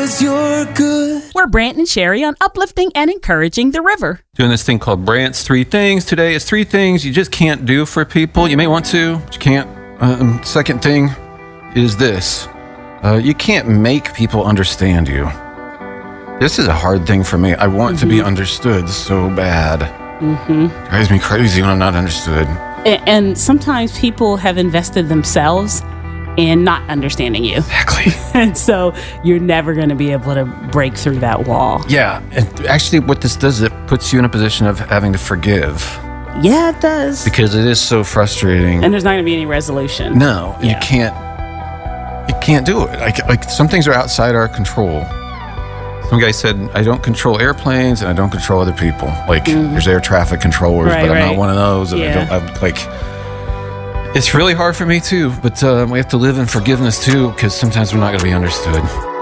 'cause you're good. We're Brant and Sherry on uplifting and encouraging the river. Doing this thing called Brant's 3 Things. Today is 3 things you just can't do for people. You may want to, but you can't. Second thing is this. You can't make people understand you. This is a hard thing for me. I want to be understood so bad. Drives me crazy when I'm not understood. And sometimes people have invested themselves in not understanding you. Exactly. And so you're never going to be able to break through that wall. Yeah. And actually what this does is it puts you in a position of having to forgive. Yeah, it does. Because it is so frustrating. And there's not going to be any resolution. No, Yeah. You can't do it. Like some things are outside our control. Some guy said, I don't control airplanes and I don't control other people. Like there's air traffic controllers, Right, but I'm not right. one of those. And it's really hard for me too, but we have to live in forgiveness too, because sometimes we're not going to be understood.